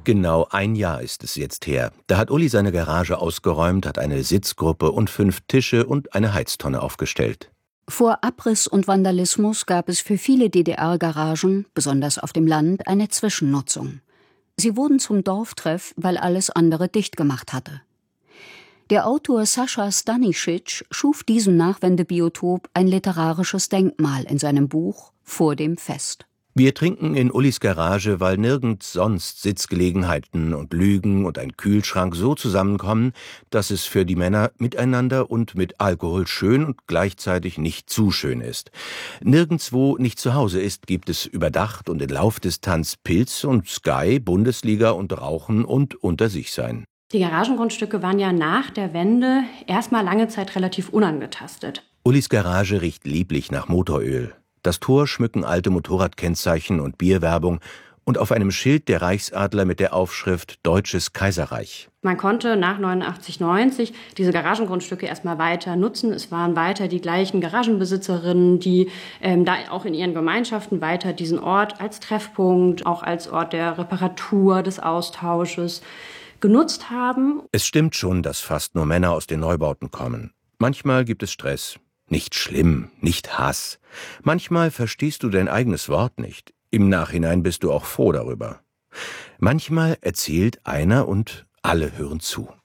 Genau ein Jahr ist es jetzt her. Da hat Uli seine Garage ausgeräumt, hat eine Sitzgruppe und 5 Tische und eine Heiztonne aufgestellt. Vor Abriss und Vandalismus gab es für viele DDR-Garagen, besonders auf dem Land, eine Zwischennutzung. Sie wurden zum Dorftreff, weil alles andere dicht gemacht hatte. Der Autor Sascha Stanisic schuf diesem Nachwendebiotop ein literarisches Denkmal in seinem Buch »Vor dem Fest«. Wir trinken in Ulis Garage, weil nirgends sonst Sitzgelegenheiten und Lügen und ein Kühlschrank so zusammenkommen, dass es für die Männer miteinander und mit Alkohol schön und gleichzeitig nicht zu schön ist. Nirgendwo nicht zu Hause ist, gibt es überdacht und in Laufdistanz Pilz und Sky, Bundesliga und Rauchen und unter sich sein. Die Garagengrundstücke waren ja nach der Wende erstmal lange Zeit relativ unangetastet. Ulis Garage riecht lieblich nach Motoröl. Das Tor schmücken alte Motorradkennzeichen und Bierwerbung und auf einem Schild der Reichsadler mit der Aufschrift Deutsches Kaiserreich. Man konnte nach 89, 90 diese Garagengrundstücke erstmal weiter nutzen. Es waren weiter die gleichen Garagenbesitzerinnen, die da auch in ihren Gemeinschaften weiter diesen Ort als Treffpunkt, auch als Ort der Reparatur, des Austausches genutzt haben. Es stimmt schon, dass fast nur Männer aus den Neubauten kommen. Manchmal gibt es Stress. Nicht schlimm, nicht Hass. Manchmal verstehst du dein eigenes Wort nicht. Im Nachhinein bist du auch froh darüber. Manchmal erzählt einer und alle hören zu.